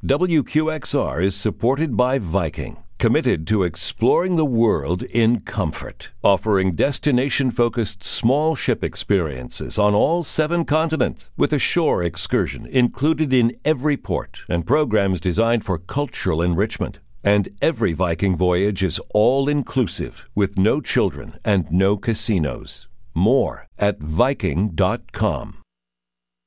WQXR is supported by Viking, committed to exploring the world in comfort, offering destination-focused small ship experiences on all 7 continents, with a shore excursion included in every port and programs designed for cultural enrichment. And every Viking voyage is all-inclusive, with no children and no casinos. More at Viking.com.